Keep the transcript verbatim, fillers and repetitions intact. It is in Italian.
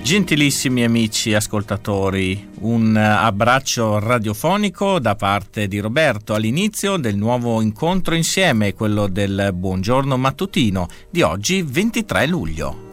Gentilissimi amici ascoltatori, un abbraccio radiofonico da parte di Roberto all'inizio del nuovo incontro insieme, quello del Buongiorno Mattutino di oggi ventitré luglio.